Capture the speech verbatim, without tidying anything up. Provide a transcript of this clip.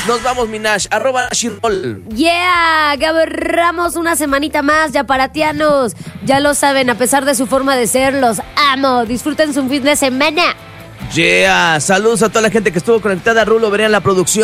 Nos vamos, Minash. Arroba Shirol. Yeah, Gabo Ramos, una semanita más, ya paratianos. Ya lo saben, a pesar de su forma de ser, los amo. Disfruten su fin de semana. Yeah, saludos a toda la gente que estuvo conectada. Rulo, verían la producción.